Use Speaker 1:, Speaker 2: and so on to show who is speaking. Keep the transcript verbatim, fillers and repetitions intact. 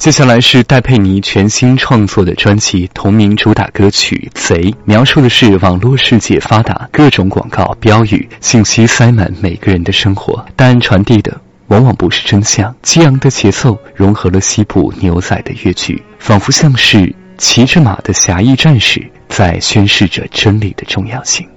Speaker 1: 接下来是戴佩妮全新创作的专辑同名主打歌曲《贼》，描述的是网络世界发达，各种广告标语信息塞满每个人的生活，但传递的往往不是真相。激昂的节奏融合了西部牛仔的乐句，仿佛像是骑着马的侠义战士在宣示着真理的重要性。